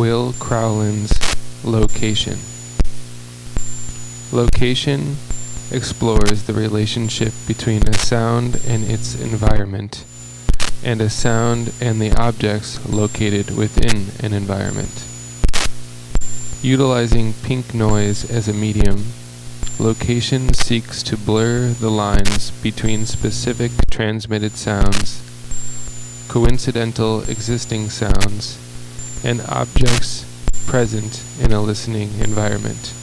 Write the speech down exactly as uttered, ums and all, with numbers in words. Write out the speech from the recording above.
Will Crowland's Location. Location explores the relationship between a sound and its environment, and a sound and the objects located within an environment. Utilizing pink noise as a medium, location seeks to blur the lines between specific transmitted sounds, coincidental existing sounds, and objects present in a listening environment.